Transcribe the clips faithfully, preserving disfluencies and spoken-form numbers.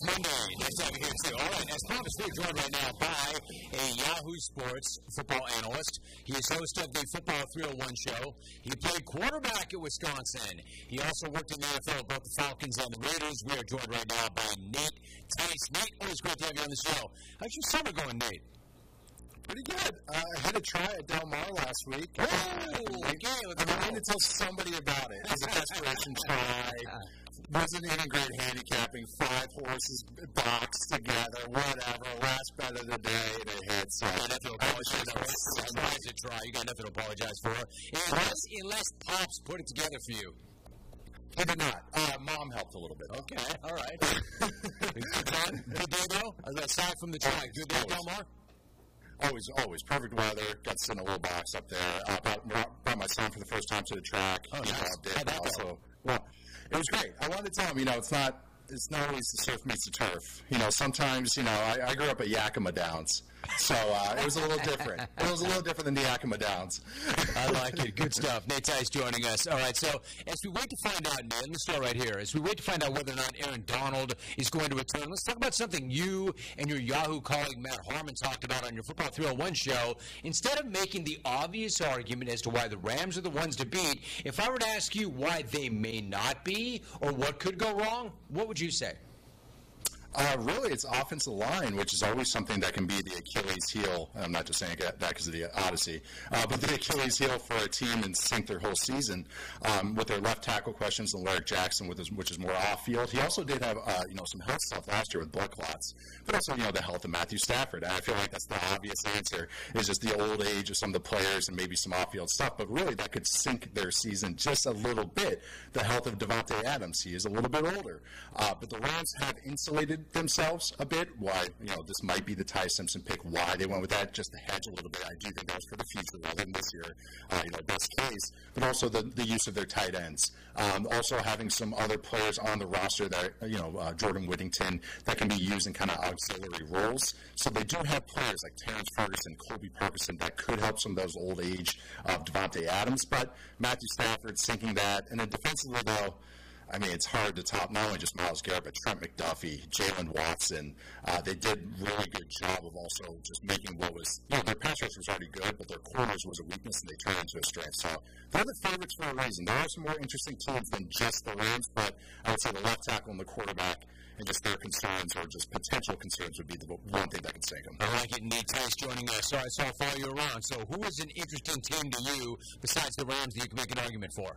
It's Monday. Nice to have you here, too. All right, as promised, we're joined right now by a Yahoo Sports football analyst. He is host of the Football three oh one show. He played quarterback at Wisconsin. He also worked in the N F L, both the Falcons and the Raiders. We are joined right now by Nate Tice. Nate, always great to have you on the show. How's your summer going, Nate? Pretty good. Uh, I had a try at Del Mar last week. Oh, okay. I'm trying to tell somebody about it. It was a desperation try. Wasn't even great handicapping. Five horses boxed together, whatever. Last bet of the day, they hit. So you got nothing to apologize for. Try to try. You got nothing to apologize for. Unless, unless Pops put it together for you. He did not. Uh, Mom helped a little bit. Okay, all right. Good, good day, though? Aside from the try, good day, Del Mar? Always, always. Perfect weather. Got to sit in a little box up there. Uh, brought, brought my son for the first time to the track. Oh, he nice. loved it. How'd that also, go? Well, it was great. I wanted to tell him, you know, it's not it's not always the surf meets the turf. You know, sometimes, you know, I, I grew up at Yakima Downs. So uh, it was a little different. It was a little different than the Yakima Downs. I like it. Good stuff. Nate Tice joining us. All right, so as we wait to find out, Nate, let's start right here. As we wait to find out whether or not Aaron Donald is going to return, let's talk about something you and your Yahoo colleague Matt Harmon talked about on your Football three oh one show. Instead of making the obvious argument as to why the Rams are the ones to beat, if I were to ask you why they may not be or what could go wrong, what would you say? Uh, really, it's offensive line, which is always something that can be the Achilles heel. I'm not just saying that because of the Odyssey, uh, but the Achilles heel for a team and sink their whole season um, with their left tackle questions and Larry Jackson, with his, which is more off field. He also did have uh, you know some health stuff last year with blood clots, but also you know the health of Matthew Stafford. And I feel like that's the obvious answer is just the old age of some of the players and maybe some off field stuff. But really, that could sink their season just a little bit. The health of Devontae Adams, he is a little bit older, uh, but the Rams have insulated themselves a bit. Why, you know, this might be the Ty Simpson pick. Why they went with that, just to hedge a little bit. I do think that was for the future rather than this year, uh, you know, best case. But also the, the use of their tight ends. Um, also having some other players on the roster that, you know, uh, Jordan Whittington, that can be used in kind of auxiliary roles. So they do have players like Terrence Ferguson, Colby Parkinson that could help some of those old age of Devontae Adams. But Matthew Stafford sinking that. And then defensively, though, I mean, it's hard to top not only just Myles Garrett, but Trent McDuffie, Jalen Watson. Uh, they did a really good job of also just making what was, you know, their pass rush was already good, but their corners was a weakness, and they turned it into a strength. So they're the favorites for a reason. There are some more interesting teams than just the Rams, but I would say the left tackle and the quarterback and just their concerns or just potential concerns would be the one thing that could sink them. I like it. Nate Tice joining us. So I saw I follow you around. So who is an interesting team to you besides the Rams that you can make an argument for?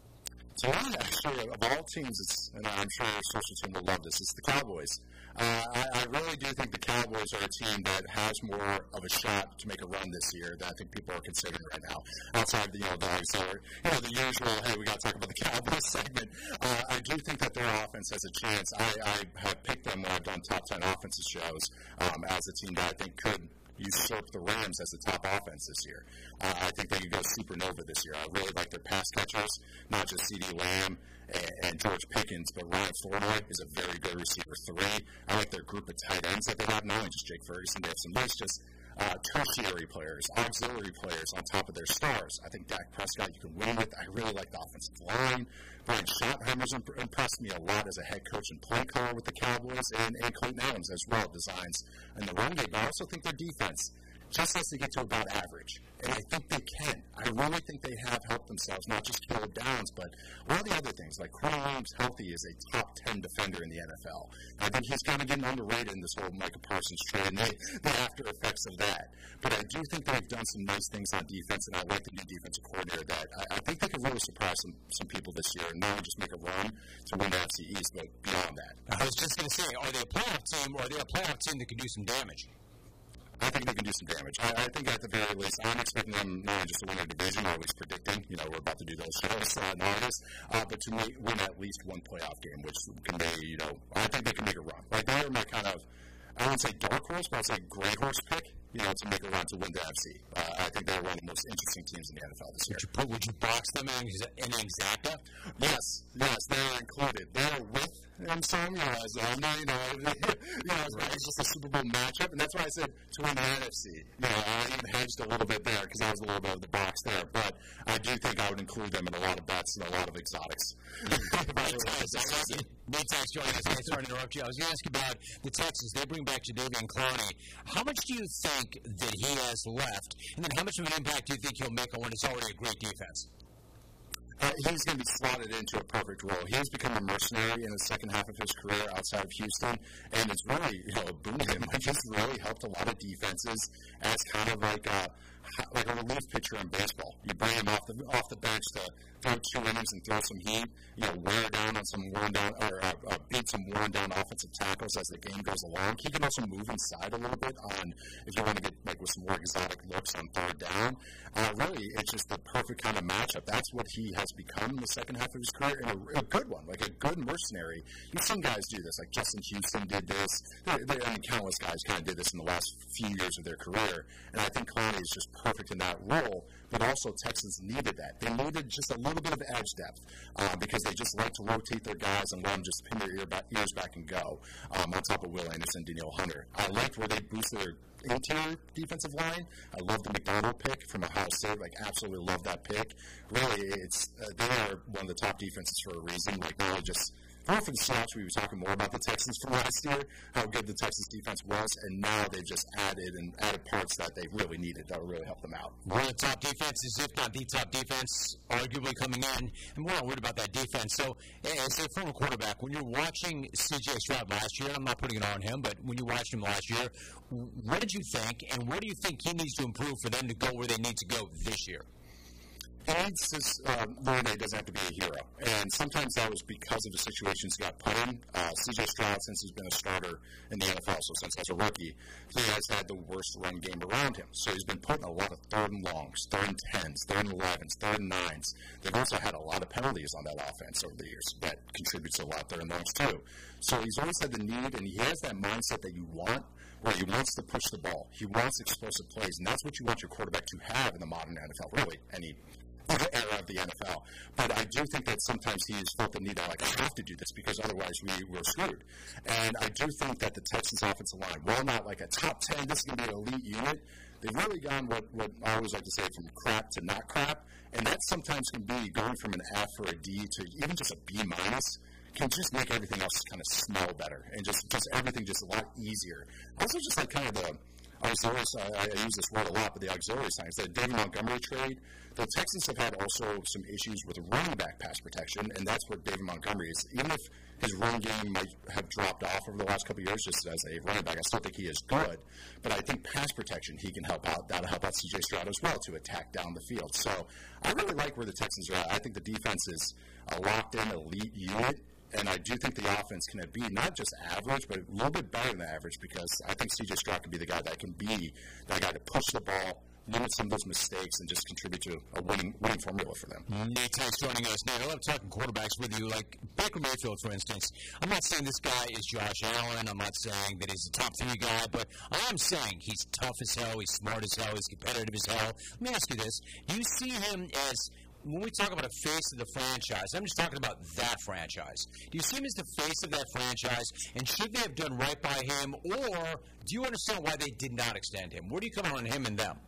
So one, actually, of all teams, it's, and I'm sure our social team will love this, it's the Cowboys. Uh, I, I really do think the Cowboys are a team that has more of a shot to make a run this year than I think people are considering right now. Outside the, you know, the, you know, the usual, hey, we got to talk about the Cowboys segment. Uh, I do think that their offense has a chance. I, I have picked them when I've done top ten offensive shows um, as a team that I think could usurp the Rams as the top offense this year. Uh, I think they could go supernova this year. I really like their pass catchers, not just CeeDee Lamb and, and George Pickens, but Ryan Flournoy is a very good receiver three. I like their group of tight ends that they have, not only just Jake Ferguson, they have some nice just uh, tertiary players, auxiliary players on top of their stars. I think Dak Prescott you can win with. I really like the offensive line. Brian Schottenheimer's imp- impressed me a lot as a head coach and play caller with the Cowboys, and, and Clayton Adams as well, designs in the run game. But I also think their defense just has to get to about average. And I think they can. I really think they have helped themselves, not just Caleb Downs, but all the other things. Like Quinn Williams, healthy, is a top ten defender in the N F L. I think he's kind of getting underrated in this whole Micah Parsons trade and the, the after effects of that. But I do think they've done some nice things on defense, and I like the new defensive coordinator that I, I think they could really surprise some, some people this year and not only just make a run to win the N F C East, but beyond that. I was just going to say, are they a playoff team, or are they a playoff team that can do some damage? I think they can do some damage. I, I think at the very least, I'm expecting them not only just to win a division, or at least predicting, you know, we're about to do those shows uh, in August, uh, but to make, win at least one playoff game, which can be, you know, I think they can make a run. Like, they're my kind of, I wouldn't say dark horse, but I'd say gray horse pick, you know, to make a run to win the N F C. Uh, I think they're one of the most interesting teams in the N F L this year. Would you, put, would you box them in, in exacta? Yes, yes, they're included. They're with them some, you know, as alumni, you know, you know, it's, it's just a Super Bowl matchup, and that's why I said to win the N F C. You know, I even hedged a little bit there because I was a little bit of the box there, but I do think I would include them in a lot of bets and a lot of exotics. Nate Tice joining us. I'm sorry to interrupt you. I was going to ask you about the Texans. They bring back Jadeveon Clowney. How much do you think that he has left, and then how much of an impact do you think he'll make on what is already a great defense? Uh, he's going to be slotted into a perfect role. He has become a mercenary in the second half of his career outside of Houston, and it's really, you know, booming him. He's really helped a lot of defenses as kind of like a, like a relief pitcher in baseball. You bring him off the off the bench to throw two innings and throw some heat, you know, wear down on some worn down, or uh, uh, beat some worn down offensive tackles as the game goes along. He can also move inside a little bit on, if you want to get like with some more exotic looks on third down. Uh, really, it's just the perfect kind of matchup. That's what he has become in the second half of his career, and a, a good one, like a good mercenary. You've seen guys do this, like Justin Houston did this. They're, they're, I mean, countless guys kind of did this in the last few years of their career, and I think Clowney is just perfect in that role. But also Texans needed that. They needed just a little bit of edge depth uh, because they just like to rotate their guys and let them just pin their ear back, ears back and go um, on top of Will Anderson, Danielle Hunter. I liked where they boosted their interior defensive line. I love the McDonald pick from Ohio State. Like, absolutely love that pick. Really, it's uh, they are one of the top defenses for a reason. Like, really just for the Seahawks, we were talking more about the Texans from last year, how good the Texans defense was, and now they've just added and added parts that they really needed that will really help them out. One of the top defenses, if not the top defense, arguably coming in, and we're not worried about that defense. So, as a former quarterback, when you're watching C J Stroud last year, I'm not putting it on him, but when you watched him last year, what did you think, and what do you think he needs to improve for them to go where they need to go this year? He needs this, uh, Lorne doesn't have to be a hero. And sometimes that was because of the situations he got put in. Uh, C J Stroud, since he's been a starter in the N F L, so since as a rookie, he has had the worst run game around him. So he's been put in a lot of third and longs, third and tens, third and elevens, third and nines. They've also had a lot of penalties on that offense over the years that contributes to a lot of third and longs too. So he's always had the need, and he has that mindset that you want, where he wants to push the ball. He wants explosive plays, and that's what you want your quarterback to have in the modern N F L, really, any era of the N F L. But I do think that sometimes he has felt the need that, like, I have to do this because otherwise we, we're screwed. And I do think that the Texans offensive line, while not like a top ten, this is going to be an elite unit, they've really gone what, what I always like to say, from crap to not crap. And that sometimes can be going from an F or a D to even just a B minus. Can just make everything else kind of smell better and just, just everything just a lot easier. Also, just like kind of the auxiliary, I, I use this word a lot, but the auxiliary signs, the David Montgomery trade, the Texans have had also some issues with running back pass protection, and that's what David Montgomery is. Even if his run game might have dropped off over the last couple of years just as a running back, I still think he is good, but I think pass protection he can help out. That'll help out C J Stroud as well to attack down the field. So I really like where the Texans are at. I think the defense is a locked-in elite unit. And I do think the offense can be not just average, but a little bit better than average, because I think C J Stroud can be the guy that can be that guy to push the ball, limit some of those mistakes, and just contribute to a winning winning formula for them. Nate Tice joining us. Nate, I love talking quarterbacks with you. Like Baker Mayfield, for instance. I'm not saying this guy is Josh Allen. I'm not saying that he's a top three guy, but I am saying he's tough as hell, he's smart as hell, he's competitive as hell. Let me ask you this. Do you see him as, when we talk about a face of the franchise, I'm just talking about that franchise. Do you see him as the face of that franchise, and should they have done right by him, or do you understand why they did not extend him? Where do you come on him and them?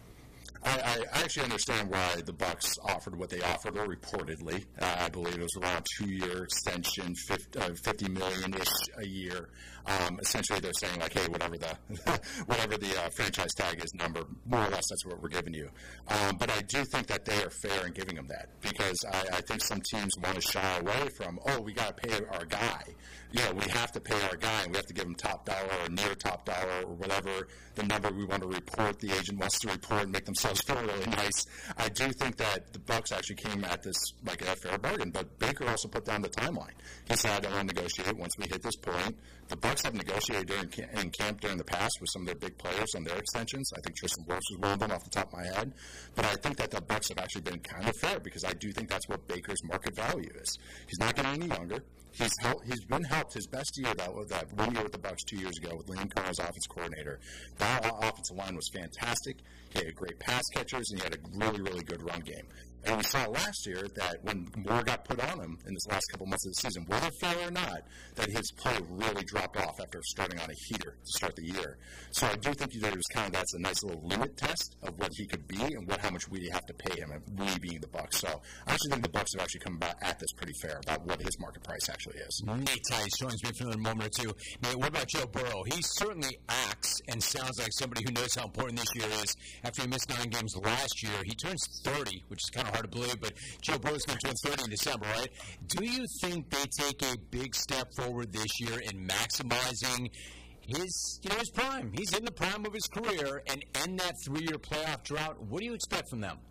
I, I actually understand why the Bucs offered what they offered, or reportedly. Uh, I believe it was around a two-year extension, fifty million ish a year. Um, essentially, they're saying, like, hey, whatever the whatever the uh, franchise tag is number, more or less, that's what we're giving you. Um, but I do think that they are fair in giving them that, because I, I think some teams want to shy away from, oh, we got to pay our guy. You know, we have to pay our guy, and we have to give him top dollar or near top dollar or whatever the number we want to report, the agent wants to report and make themselves feel really nice. I do think that the Bucs actually came at this like a fair bargain, but Baker also put down the timeline. He said, I don't want to negotiate once we hit this point. The Bucs have negotiated during in camp during the past with some of their big players on their extensions. I think Tristan Wirfs was one of them off the top of my head. But I think that the Bucs have actually been kind of fair, because I do think that's what Baker's market value is. He's not getting any younger. He's helped, he's been helped. His best year, that was that one year with the Bucs two years ago with Liam Cohen as offensive coordinator. That offensive line was fantastic. He had a great pass pass catchers, and he had a really, really good run game. And we saw last year that when more got put on him in this last couple months of the season, whether fair or not, that his play really dropped off after starting on a heater to start the year. So I do think that it was kind of that's a nice little limit test of what he could be and what how much we have to pay him, and we being the Bucs. So I actually think the Bucs have actually come about at this pretty fair about what his market price actually is. Nate Tice joins me for another moment or two. Nate, what about Joe Burrow? He certainly acts and sounds like somebody who knows how important this year is. After he missed nine games last year, he turns thirty, which is kind of hard to believe, but Joe Burrow's going to turn thirty in December, right? Do you think they take a big step forward this year in maximizing his, you know, his prime? He's in the prime of his career and end that three-year playoff drought. What do you expect from them?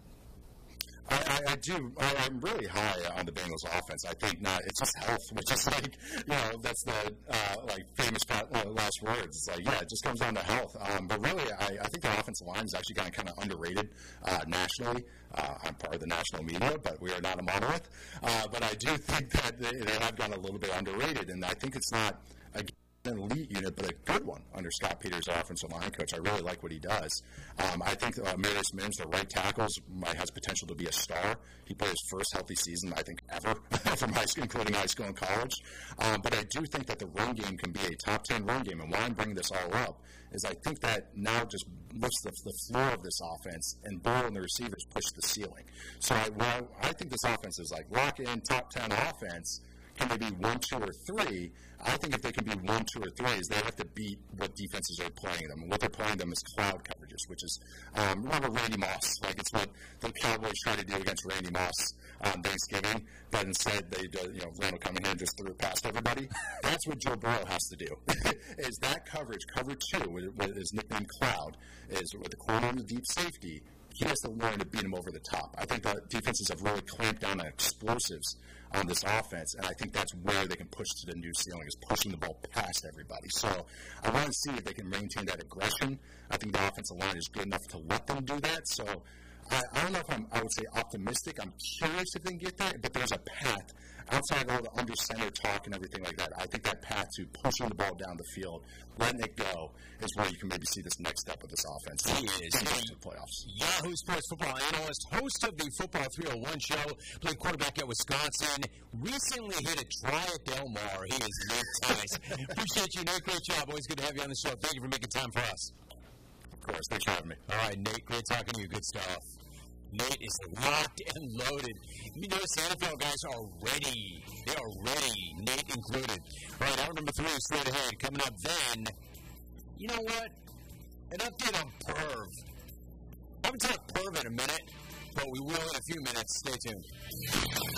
I, I, I do. I, I'm really high on the Bengals offense. I think not. It's just health, which is like, you know, that's the uh, like famous uh, last words. It's like, yeah, it just comes down to health. Um, but really, I, I think the offensive line is actually gotten kind of underrated uh, nationally. Uh, I'm part of the national media, but we are not a monolith. Uh, but I do think that they, they have gotten a little bit underrated, and I think it's not a an elite unit, but a good one under Scott Peters, our offensive line coach. I really like what he does. Um, I think uh, Marius Mims, the right tackle, has potential to be a star. He played his first healthy season, I think, ever from high school, including high school and college. Um, but I do think that the run game can be a top ten run game. And why I'm bringing this all up is I think that now just lifts the, the floor of this offense, and Burrow and the receivers push the ceiling. So I, well, I think this offense is like lock in top ten offense. Can they be one, two, or three? I think if they can be one, two, or three, is they have to beat what defenses are playing them. And what they're playing them is cloud coverages, which is, um, remember Randy Moss. Like, it's what the Cowboys tried to do against Randy Moss on Thanksgiving, but instead they, uh, you know, Randall Cunningham just threw it past everybody. That's what Joe Burrow has to do, is that coverage, cover two, what is nicknamed cloud, is with the corner and the deep safety. He has to learn to beat him over the top. I think the defenses have really clamped down on explosives on this offense, and I think that's where they can push to the new ceiling, is pushing the ball past everybody. So I want to see if they can maintain that aggression. I think the offensive line is good enough to let them do that. So I, I don't know if I'm, I would say optimistic. I'm curious if they can get there, but there's a path. Outside of all the under center talk and everything like that, I think that path to pushing the ball down the field, letting it go, is where you can maybe see this next step of this offense. He is. To the playoffs. Yahoo Sports football analyst, host of the Football three oh one show, played quarterback at Wisconsin, recently hit a try at Del Mar. He is Nate Tice. Appreciate you, Nate. Great job. Always good to have you on the show. Thank you for making time for us. Of course. Thanks for having me. All right, Nate. Great talking to you. Good stuff. Nate is locked and loaded. You notice the N F L guys are ready. They are ready, Nate included. All right, hour number three is straight ahead. Coming up then, you know what? An update on Perv. I haven't talked Perv in a minute, but we will in a few minutes. Stay tuned.